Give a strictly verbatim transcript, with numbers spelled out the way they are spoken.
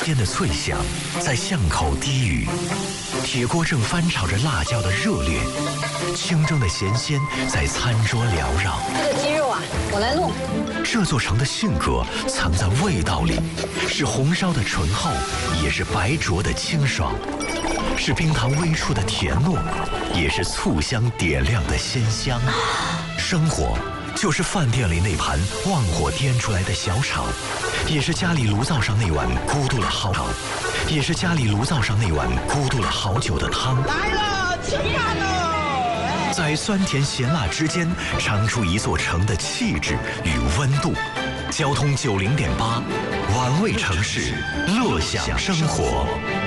间的脆响在巷口低语，铁锅正翻炒着辣椒的热烈，清蒸的咸鲜在餐桌缭绕。 这个鸡肉啊，我来弄。 这座城的性格藏在味道里，是红烧的醇厚，也是白灼的清爽，是冰糖微触的甜糯，也是醋香点亮的鲜香。生活就是饭店里那盘旺火颠出来的小炒，也是家里炉灶上那碗咕嘟了好炒，也是家里炉灶上那碗咕嘟了好久的汤。 来了，吃饭喽！ 在酸甜咸辣之间，尝出一座城的气质与温度。交通九零点八，玩味城市，乐享生活。